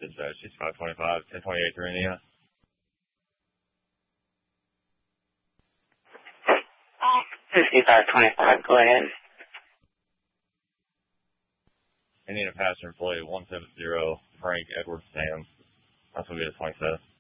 dispatch. She's 525, 1028 through Indiana. 5525, go ahead. Indiana passenger employee 170, Frank Edward Sam. That's going to be the 27th.